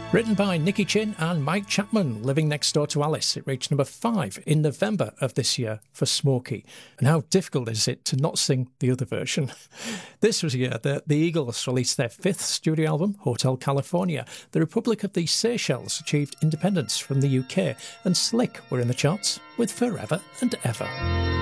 Written by Nicky Chin and Mike Chapman, Living Next Door to Alice. It reached number 5 in November of this year for Smokey. And how difficult is it to not sing the other version? This was a year that the Eagles released their 5th studio album, Hotel California. The Republic of the Seychelles achieved independence from the UK, and Slick were in the charts with Forever and Ever.